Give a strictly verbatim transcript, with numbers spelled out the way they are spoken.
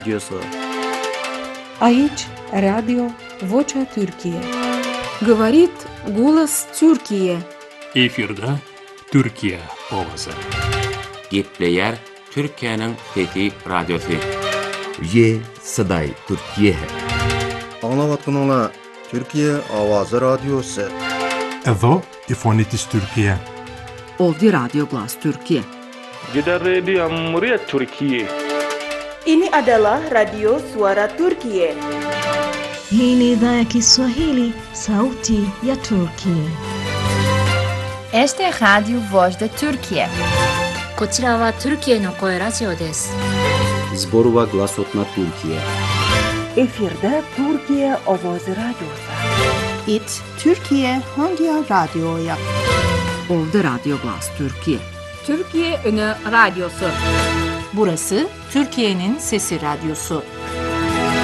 Radyosu. Aici Radio Vocea Türkiye. Говорит голос Türkiye. Efirde Türkiye ovozy. Gepleyer Türkiye'nin Fethi Radyosu. Ye Saday Türkiye. Anlavatkanlar Türkiye Avazı Radyosu. Evo Ifonitis Türkiye. Ovdje Radio Glas Türkiye. Gidan Rediyon Muryar Türkiye. Ini adalah Radio Suara Türkiye. Hii ni idhaa ya Kiswahili, Sauti ya Turkiye. Este es Radio Voz de Türkiye. こちらは Türkiyeの声ラジオです。 Zborova Glasotna Türkiye. Efirde Türkiye Ovozi Radyosu. It Türkiye Hangi Radyo'ya? Ovdje Radio Glas Türkiye. Türkiye Ünü Radyosu. Burası Türkiye'nin Sesi Radyosu.